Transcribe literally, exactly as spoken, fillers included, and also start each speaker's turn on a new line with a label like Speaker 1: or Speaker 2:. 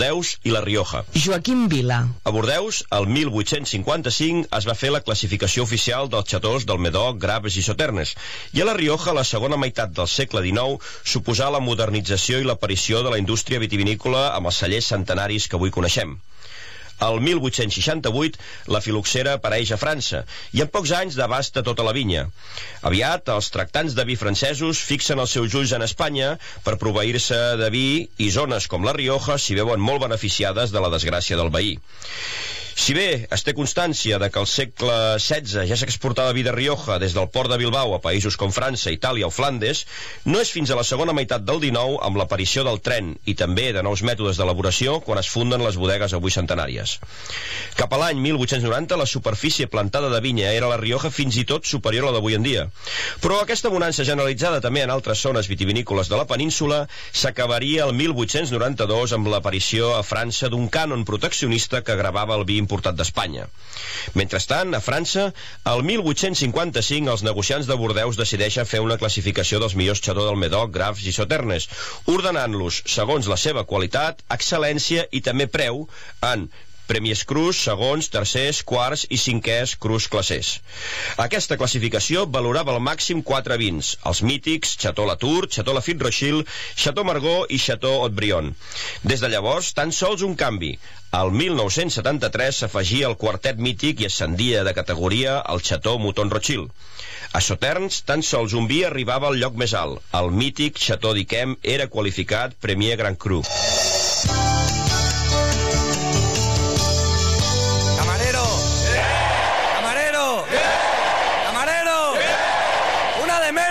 Speaker 1: Bordeus i la Rioja.
Speaker 2: Joaquim Vila.
Speaker 1: A Bordeus, el mil vuit-cents cinquanta-cinc, es va fer la classificació oficial dels xatós del Médoc, Graves i Sauternes, i a la Rioja, la segona meitat del segle dinou, suposà la modernització i l'aparició de la indústria vitivinícola amb els cellers centenaris que avui coneixem. El mil vuit-cents seixanta-vuit, la filoxera apareix a França i en pocs anys devasta tota la vinya. Aviat, els tractants de vi francesos fixen els seus ulls en Espanya per proveir-se de vi i zones com la Rioja s'hi veuen molt beneficiades de la desgràcia del veí. Si bé es té constància de que al segle setze ja s'exportava vi de Rioja des del port de Bilbao a països com França, Itàlia o Flandes, no és fins a la segona meitat del dinou, amb l'aparició del tren i també de nous mètodes d'elaboració, quan es funden les bodegues avui centenàries. Cap a l'any mil vuit-cents noranta, la superfície plantada de vinya era a la Rioja fins i tot superior a la d'avui en dia. Però aquesta bonança generalitzada també en altres zones vitivinícoles de la península s'acabaria el mil vuit-cents noranta-dos amb l'aparició a França d'un cànon proteccionista que gravava el vi importat d'Espanya. Mentrestant, a França, el mil vuit-cents cinquanta-cinc, els negociants de Bordeus decideixen fer una classificació dels millors xató del Médoc, Graves i Sauternes, ordenant-los segons la seva qualitat, excel·lència i també preu en Premiers Crus, segons, tercers, quarts i cinquers Crus classers. Aquesta classificació valorava al màxim quatre vins, els mítics Xató Latour, Xató Lafite Rothschild, Xató Margaux i Xató Haut-Brion. Des de llavors, tan sols un canvi. Al mil nou-cents setanta-tres s'afegia el quartet mític i ascendia de categoria al Xató Mouton Rothschild. A Sauternes, tan sols un vi arribava al lloc més alt. El mític Xató d'Yquem era qualificat Premier Grand Cru.